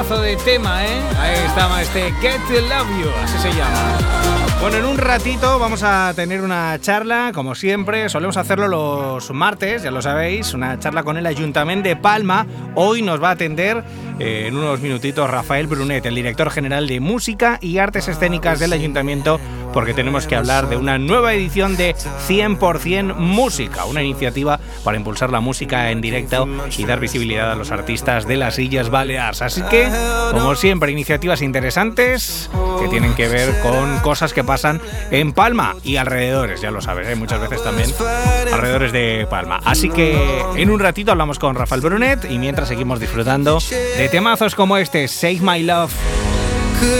De tema, ¿eh? Ahí está este Get to Love You, así se llama. Bueno, en un ratito vamos a tener una charla, como siempre, solemos hacerlo los martes, ya lo sabéis, una charla con el Ayuntamiento de Palma. Hoy nos va a atender en unos minutitos Rafael Brunet, el director general de Música y Artes Escénicas del Ayuntamiento, porque tenemos que hablar de una nueva edición de 100% Música, una iniciativa para impulsar la música en directo y dar visibilidad a los artistas de las Illes Baleares. Así que, como siempre, iniciativas interesantes que tienen que ver con cosas que pasan en Palma y alrededores, ya lo sabes, muchas veces también alrededores de Palma. Así que en un ratito hablamos con Rafael Brunet y mientras seguimos disfrutando de temazos como este, Save My Love.